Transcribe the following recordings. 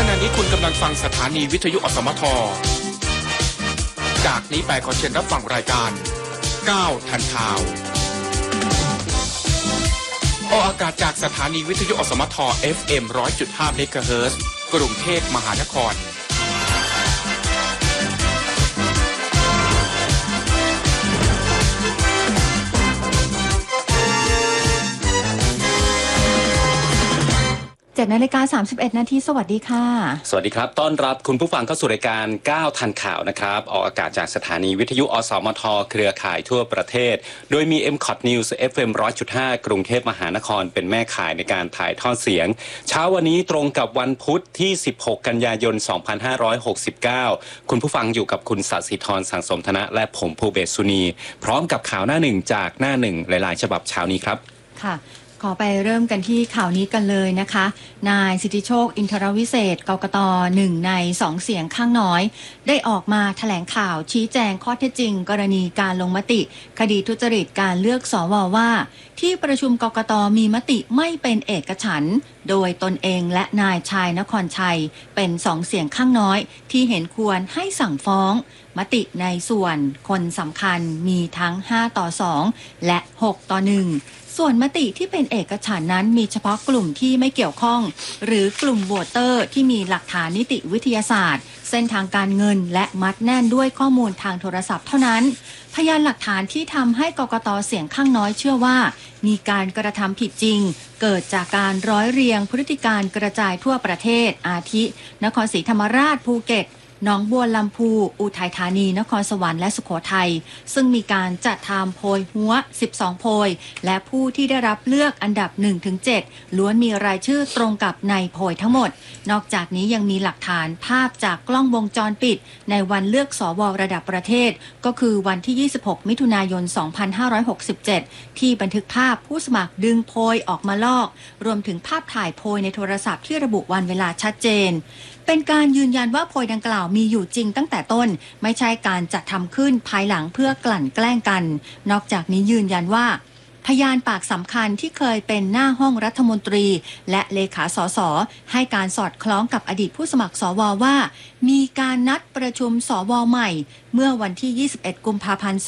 ณะนี้คุณกำลังฟังสถานีวิทยุอสมทจากนี้ไปขอเชิญรับฟังรายการ9ทันข่าวออกอากาศจากสถานีวิทยุอสมท FM 100.5 เมกะเฮิรตซ์กรุงเทพมหานคร 7:31 นาทีสวัสดีค่ะสวัสดีครับต้อนรับคุณผู้ฟังเข้าสู่รายการ9ทันข่าวนะครับออกอากาศจากสถานีวิทยุอสมทเครือข่ายทั่วประเทศโดยมี MCOT News FM 100.5 กรุงเทพมหานครเป็นแม่ข่ายในการถ่ายทอดเสียงเช้าวันนี้ตรงกับวันพุธที่16กันยายน2569คุณผู้ฟังอยู่กับคุณศศิธรสังสมธนะและผมภูเบศสุนีพร้อมกับข่าวหน้าหนึ่งจากหน้าหนึ่งหลายๆฉบับเช้านี้ครับค่ะขอไปเริ่มกันที่ข่าวนี้กันเลยนะคะนายสิทธิโชคอินทรวิเศษกกต1ใน2เสียงข้างน้อยได้ออกมาแถลงข่าวชี้แจงข้อเท็จจริงกรณีการลงมติคดีทุจริตการเลือกสวว่าที่ประชุมกกตมีมติไม่เป็นเอกฉันท์โดยตนเองและนายชายนครชัยเป็น2เสียงข้างน้อยที่เห็นควรให้สั่งฟ้องมติในส่วนคนสำคัญมีทั้ง5-2และ6-1ส่วนมติที่เป็นเอกฉันท์นั้นมีเฉพาะกลุ่มที่ไม่เกี่ยวข้องหรือกลุ่มโหวตเตอร์ที่มีหลักฐานนิติวิทยาศาสตร์เส้นทางการเงินและมัดแน่นด้วยข้อมูลทางโทรศัพท์เท่านั้นพยานหลักฐานที่ทำให้กกตเสียงข้างน้อยเชื่อว่ามีการกระทำผิดจริงเกิดจากการร้อยเรียงพฤติการกระจายทั่วประเทศอาทินครศรีธรรมราชภูเก็ตหนองบัวลำพูอุทัยธานีนครสวรรค์และสุโขทัยซึ่งมีการจัดทำโพยหัว12โพยและผู้ที่ได้รับเลือกอันดับ 1-7 ล้วนมีรายชื่อตรงกับในโพยทั้งหมดนอกจากนี้ยังมีหลักฐานภาพจากกล้องวงจรปิดในวันเลือกสวระดับประเทศก็คือวันที่26มิถุนายน2567ที่บันทึกภาพผู้สมัครดึงโพยออกมาลอกรวมถึงภาพถ่ายโพยในโทรศัพท์ที่ระบุวันเวลาชัดเจนเป็นการยืนยันว่าโพยดังกล่าวมีอยู่จริงตั้งแต่ต้นไม่ใช่การจัดทำขึ้นภายหลังเพื่อกลั่นแกล้งกันนอกจากนี้ยืนยันว่าพยานปากสำคัญที่เคยเป็นหน้าห้องรัฐมนตรีและเลขาสสให้การสอดคล้องกับอดีตผู้สมัครสวว่ามีการนัดประชุมสวใหม่เมื่อวันที่21กุมภาพันธ์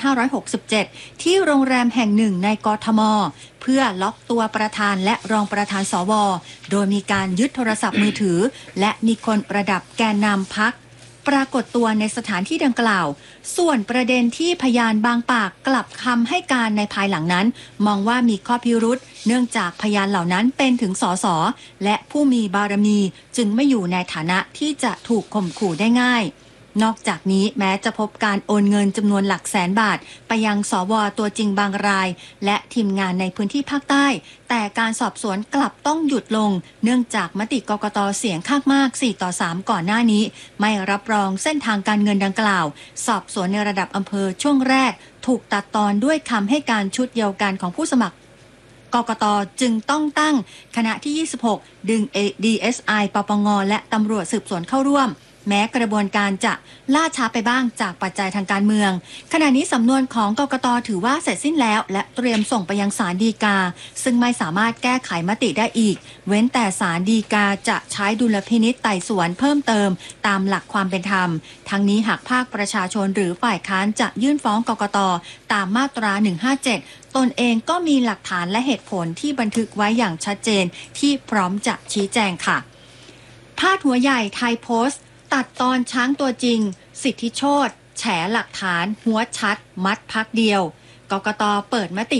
2567ที่โรงแรมแห่งหนึ่งในกทมเพื่อล็อกตัวประธานและรองประธานสวโดยมีการยึดโทรศัพท์มือถือและมีคนระดับแกนนำพรรคปรากฏตัวในสถานที่ดังกล่าวส่วนประเด็นที่พยานบางปากกลับคำให้การในภายหลังนั้นมองว่ามีข้อพิรุธเนื่องจากพยานเหล่านั้นเป็นถึงสสและผู้มีบารมีจึงไม่อยู่ในฐานะที่จะถูกข่มขู่ได้ง่ายนอกจากนี้แม้จะพบการโอนเงินจำนวนหลักแสนบาทไปยังสวตัวจริงบางรายและทีมงานในพื้นที่ภาคใต้แต่การสอบสวนกลับต้องหยุดลงเนื่องจากมติกกตเสียงข้างมาก4-3ก่อนหน้านี้ไม่รับรองเส้นทางการเงินดังกล่าวสอบสวนในระดับอำเภอช่วงแรกถูกตัดตอนด้วยคำให้การชุดเดียวกันของผู้สมัครกกตจึงต้องตั้งคณะที่26ดึง DSI ปปงและตำรวจสืบสวนเข้าร่วมแม้กระบวนการจะล่าช้าไปบ้างจากปัจจัยทางการเมืองขณะนี้สำนวนของกกตถือว่าเสร็จสิ้นแล้วและเตรียมส่งไปยังศาลฎีกาซึ่งไม่สามารถแก้ไขมติได้อีกเว้นแต่ศาลฎีกาจะใช้ดุลพินิจไต่สวนเพิ่มเติมตามหลักความเป็นธรรมทั้งนี้หากภาคประชาชนหรือฝ่ายค้านจะยื่นฟ้องกกตตามมาตรา157ตนเองก็มีหลักฐานและเหตุผลที่บันทึกไว้อย่างชัดเจนที่พร้อมจะชี้แจงค่ะพาดหัวใหญ่ไทยโพสต์ตัดตอนช้างตัวจริงสิทธิโชติแฉหลักฐานหัวชัดมัดพักเดียวกกตเปิดมติ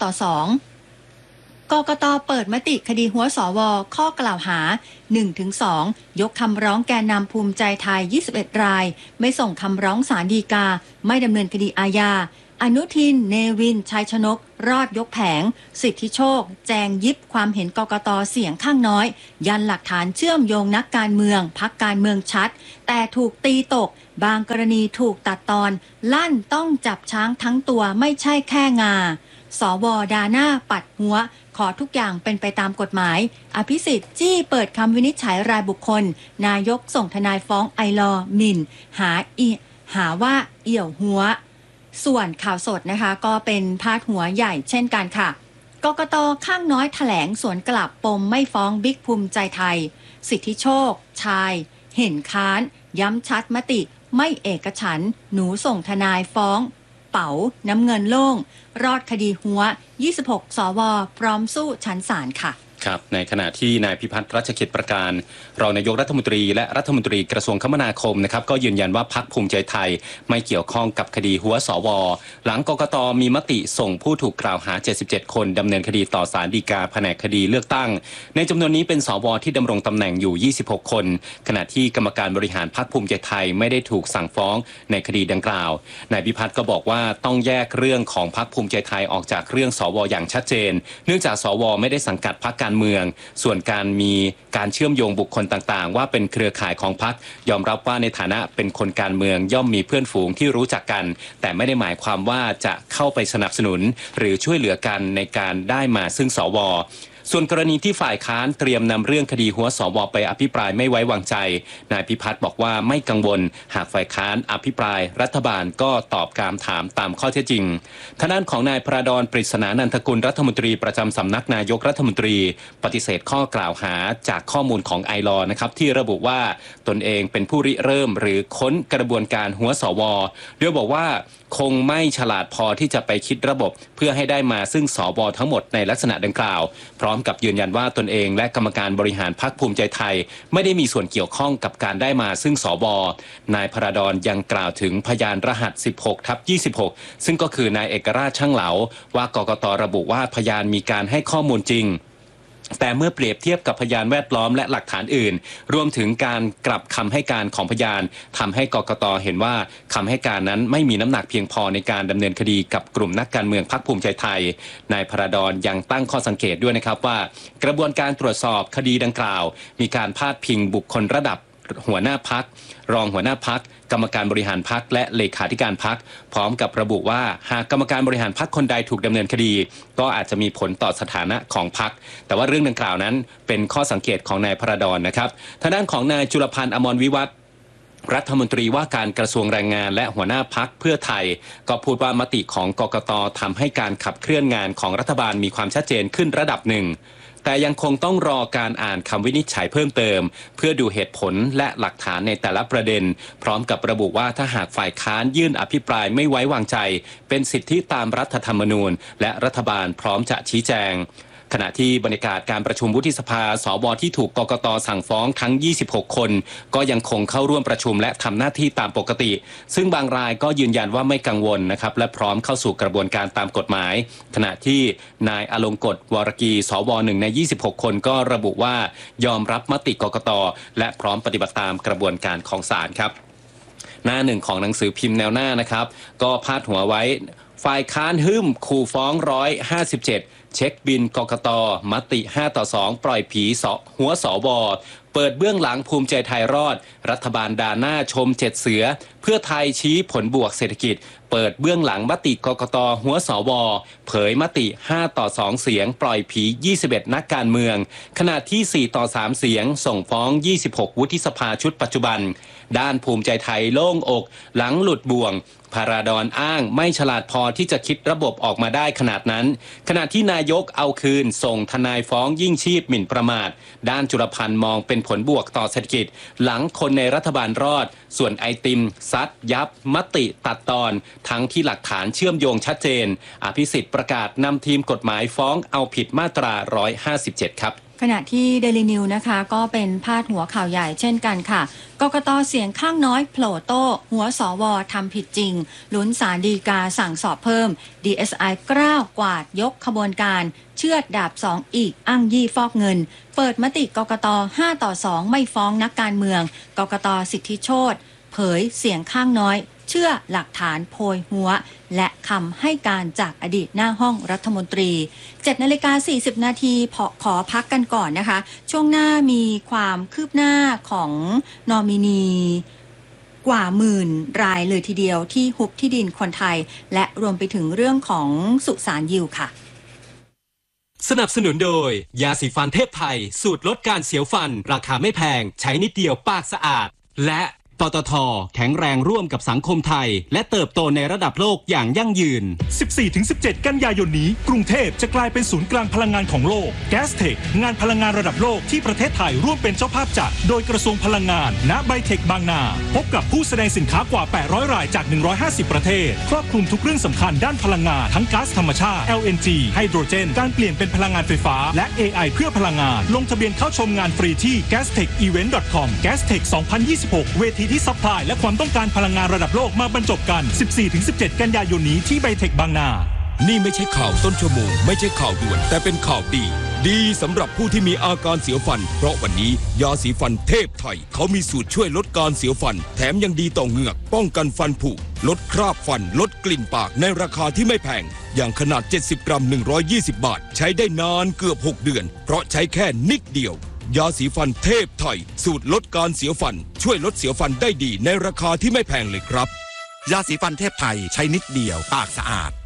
5-2กกตเปิดมติคดีหัวสวข้อกล่าวหา 1-2 ยกคำร้องแกนนำภูมิใจไทย21รายไม่ส่งคำร้องศาลฎีกาไม่ดำเนินคดีอาญาอนุทินเนวินชัยชนกรอดยกแผงสิทธิโชคแจงยิบความเห็นกกตเสียงข้างน้อยยันหลักฐานเชื่อมโยงนักการเมืองพรรคการเมืองชัดแต่ถูกตีตกบางกรณีถูกตัดตอนลั่นต้องจับช้างทั้งตัวไม่ใช่แค่งาสวดาหน้าปัดหัวขอทุกอย่างเป็นไปตามกฎหมายอภิสิทธิ์จี้เปิดคำวินิจฉัยรายบุคคลนายกส่งทนายฟ้องไอลอหมิ่นหาว่าเอี่ยวหัวส่วนข่าวสดนะคะก็เป็นพาดหัวใหญ่เช่นกันค่ะกกต.ข้างน้อยแถลงสวนกลับปมไม่ฟ้องบิ๊กภูมิใจไทยสิทธิโชค ชาย เห็นค้าน ย้ำชัดมติไม่เอกฉันท์หนูส่งทนายฟ้อง เป๋า น้ำเงินโล่ง รอดคดีหัว 26 สว.พร้อมสู้ชั้นศาลค่ะครับในขณะที่นายพิพัฒน์รัชกิจประการรองนายกรัฐมนตรีและรัฐมนตรีกระทรวงคมนาคมนะครับก็ยืนยันว่าพรรคภูมิใจไทยไม่เกี่ยวข้องกับคดีหัวสวหลังกกต.มีมติส่งผู้ถูกกล่าวหา77คนดำเนินคดีต่อศาลฎีกาแผนกคดีเลือกตั้งในจำนวนนี้เป็นสวที่ดำรงตำแหน่งอยู่26คนขณะที่กรรมการบริหารพรรคภูมิใจไทยไม่ได้ถูกสั่งฟ้องในคดีดังกล่าวนายพิพัฒน์ก็บอกว่าต้องแยกเรื่องของพรรคภูมิใจไทยออกจากเรื่องสวอย่างชัดเจนเนื่องจากสวไม่ได้สังกัดพรรคการเมืองส่วนการมีการเชื่อมโยงบุคคลต่างๆว่าเป็นเครือข่ายของพรรคยอมรับว่าในฐานะเป็นคนการเมืองย่อมมีเพื่อนฝูงที่รู้จักกันแต่ไม่ได้หมายความว่าจะเข้าไปสนับสนุนหรือช่วยเหลือกันในการได้มาซึ่งสวส่วนกรณีที่ฝ่ายค้านเตรียมนำเรื่องคดีหัวสวไปอภิปรายไม่ไว้วางใจนายพิพัฒน์บอกว่าไม่กังวลหากฝ่ายค้านอภิปรายรัฐบาลก็ตอบคำถามตามข้อเท็จจริงทางด้านของนายพระดอนปริศนานันทกุลรัฐมนตรีประจำสำนักนายกรัฐมนตรีปฏิเสธข้อกล่าวหาจากข้อมูลของไอลอนะครับที่ระบุว่าตนเองเป็นผู้ริเริ่มหรือค้นกระบวนการหัวสวโดยบอกว่าคงไม่ฉลาดพอที่จะไปคิดระบบเพื่อให้ได้มาซึ่งสวทั้งหมดในลักษณะดังกล่าวพร้อมกับยืนยันว่าตนเองและกรรมการบริหารพรรคภูมิใจไทยไม่ได้มีส่วนเกี่ยวข้องกับการได้มาซึ่งสวนายพระดอนยังกล่าวถึงพยานรหัส 16/26 ซึ่งก็คือนายเอกราชช่างเหลาว่ากกต.ระบุว่าพยานมีการให้ข้อมูลจริงแต่เมื่อเปรียบเทียบกับพยานแวดล้อมและหลักฐานอื่นรวมถึงการกลับคำให้การของพยานทำให้กกต.เห็นว่าคำให้การนั้นไม่มีน้ำหนักเพียงพอในการดำเนินคดีกับกลุ่มนักการเมืองพรรคภูมิใจไทยนายพระดอนยังตั้งข้อสังเกตด้วยนะครับว่ากระบวนการตรวจสอบคดีดังกล่าวมีการพาดพิงบุคคลระดับหัวหน้าพรรครองหัวหน้าพรรคกรรมการบริหารพรรคและเลขาธิการพรรคพร้อมกับระบุว่าหากกรรมการบริหารพรรคคนใดถูกดำเนินคดีก็อาจจะมีผลต่อสถานะของพรรคแต่ว่าเรื่องดังกล่าวนั้นเป็นข้อสังเกตของนายพระดอนนะครับทางด้านของนายจุลพันธ์อมรวิวัฒน์รัฐมนตรีว่าการกระทรวงแรงงานและหัวหน้าพรรคเพื่อไทยก็พูดว่ามติของกกต.ทำให้การขับเคลื่อนงานของรัฐบาลมีความชัดเจนขึ้นระดับหนึ่งแต่ยังคงต้องรอการอ่านคำวินิจฉัยเพิ่มเติมเพื่อดูเหตุผลและหลักฐานในแต่ละประเด็นพร้อมกับระบุว่าถ้าหากฝ่ายค้านยื่นอภิปรายไม่ไว้วางใจเป็นสิทธิตามรัฐธรรมนูญและรัฐบาลพร้อมจะชี้แจงขณะที่บรรยากาศการประชุมวุฒิสภาสวที่ถูกกกต.สั่งฟ้องทั้ง26คนก็ยังคงเข้าร่วมประชุมและทำหน้าที่ตามปกติซึ่งบางรายก็ยืนยันว่าไม่กังวลนะครับและพร้อมเข้าสู่กระบวนการตามกฎหมายขณะที่นายอลงกฎวรกีสว1ใน26คนก็ระบุว่ายอมรับมติกกต.และพร้อมปฏิบัติตามกระบวนการของศาลครับหน้าหนึ่งของหนังสือพิมพ์แนวหน้านะครับก็พาดหัวไว้ฝ่ายค้านหึ่มขู่ฟ้อง157เช็คบินกกต.มติ5-2ปล่อยผีหัวสวเปิดเบื้องหลังภูมิใจไทยรอดรัฐบาลด่าหน้าชม7เสือเพื่อไทยชี้ผลบวกเศรษฐกิจเปิดเบื้องหลังมติกกต.หัวสวเผยมติ5-2เสียงปล่อยผี21นักการเมืองขณะที่4-3เสียงส่งฟ้อง26วุฒิสภาชุดปัจจุบันด้านภูมิใจไทยโล่งอกหลังหลุดบ่วงพระดอนอ้างไม่ฉลาดพอที่จะคิดระบบออกมาได้ขนาดนั้นขณะที่นายกเอาคืนส่งทนายฟ้องยิ่งชีพหมิ่นประมาทด้านจุลพันธ์มองเป็นผลบวกต่อเศรษฐกิจหลังคนในรัฐบาลรอดส่วนไอติมซัดยับมติตัดตอนทั้งที่หลักฐานเชื่อมโยงชัดเจนอภิสิทธิ์ประกาศนำทีมกฎหมายฟ้องเอาผิดมาตรา157ครับขณะที่เดลินิวนะคะก็เป็นพาดหัวข่าวใหญ่เช่นกันค่ะกกต.เสียงข้างน้อยโผล่โต้หัวสวทำผิดจริงลุ้นศาลฎีกาสั่งสอบเพิ่ม DSI กล้าวกวาดยกขบวนการเชือดดาบ2อีกอ้างยี่ฟอกเงินเปิดมติกกต. 5-2ไม่ฟ้องนักการเมืองกกต.สิทธิโชติเผยเสียงข้างน้อยเชื่อหลักฐานโพยหัวและคำให้การจากอดีตหน้าห้องรัฐมนตรี 7:40 นาทีขอพักกันก่อนนะคะช่วงหน้ามีความคืบหน้าของนอมินีกว่าหมื่นรายเลยทีเดียวที่ฮุบที่ดินคนไทยและรวมไปถึงเรื่องของสุสานยิวค่ะสนับสนุนโดยยาสีฟันเทพไทยสูตรลดการเสียวฟันราคาไม่แพงใช้นิดเดียวปากสะอาดและปตท.แข็งแรงร่วมกับสังคมไทยและเติบโตในระดับโลกอย่างยั่งยืน 14-17 กันยายนนี้กรุงเทพจะกลายเป็นศูนย์กลางพลังงานของโลก Gastech งานพลังงานระดับโลกที่ประเทศไทยร่วมเป็นเจ้าภาพจัดโดยกระทรวงพลังงานณไบเทคบางนาพบกับผู้แสดงสินค้ากว่า800รายจาก150ประเทศครอบคลุมทุกเรื่องสำคัญด้านพลังงานทั้งก๊าซธรรมชาติ LNG ไฮโดรเจนการเปลี่ยนเป็นพลังงานไฟฟ้าและ AI เพื่อพลังงานลงทะเบียนเข้าชมงานฟรีที่ gastechevent.com Gastech 2026 เวทีที่ซัพพลายและความต้องการพลังงานระดับโลกมาบรรจบกัน 14-17 กันยายนนี้ที่ไบเทคบางนานี่ไม่ใช่ข่าวต้นชั่วโมงไม่ใช่ข่าวด่วนแต่เป็นข่าวดีสำหรับผู้ที่มีอาการเสียวฟันเพราะวันนี้ยาสีฟันเทพไทยเขามีสูตรช่วยลดการเสียวฟันแถมยังดีต่อเหงือกป้องกันฟันผุลดคราบฟันลดกลิ่นปากในราคาที่ไม่แพงอย่างขนาด70 กรัม120 บาทใช้ได้นานเกือบ6 เดือนเพราะใช้แค่นิดเดียวยาสีฟันเทพไทยสูตรลดการเสียวฟันช่วยลดเสียวฟันได้ดีในราคาที่ไม่แพงเลยครับยาสีฟันเทพไทยใช้นิดเดียวปากสะอาด